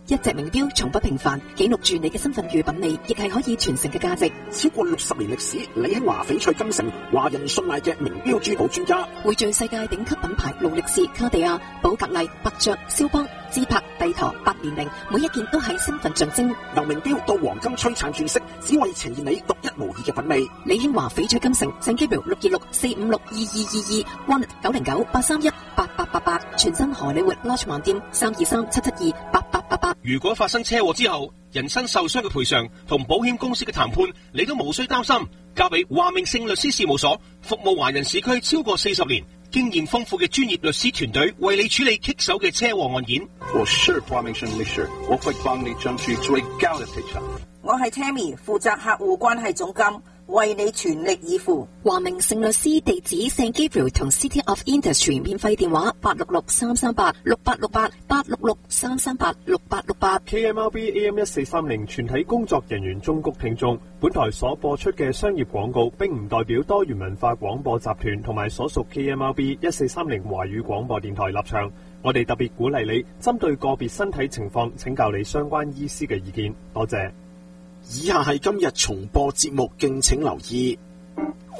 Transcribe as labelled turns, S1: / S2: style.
S1: 一隻名錶從不平凡，記錄住你嘅身份與品味，亦係可以傳承嘅價值。
S2: 超過60年歷史，李興華翡翠金城，華人信賴嘅名錶珠寶專家，
S1: 匯聚世界頂級品牌勞力士、卡地亞、寶格麗、伯爵、蕭邦、芝柏、帝陀、百年靈，每一件都係身份象徵。
S2: 由名錶到黃金璀璨鑽石，只為呈現你獨一無二嘅品味。
S1: 李興華翡翠金城，St Gabriel 626-456-2222 1-909-831-8888，全新荷里活 Lodge 網店323-772-8888。
S3: 如果發生車禍之後，人身受傷嘅賠償同保險公司嘅談判，你都無需擔心，交俾華明勝律師事務所，服務華人市區超過40年，經驗豐富嘅專業律師團隊為你處理棘手嘅車禍案件。
S4: 我是華明勝律師，我會幫你爭取最高的賠償。
S5: 我係 Tammy，負責客戶關係總監，為你全力以赴。
S1: 華明勝律師地址 St Gabriel 同 City of Industry， 免費電話866-338-6868
S6: KMRB AM 1430全體工作人員忠告聽眾，本台所播出嘅商業廣告並唔代表多元文化廣播集團同埋所屬 KMRB 1430華語廣播電台立場。我哋特別鼓勵你針對個別身體情況請教你相關醫師嘅意見。多謝。
S2: 以下係今日重播節目，敬請留意。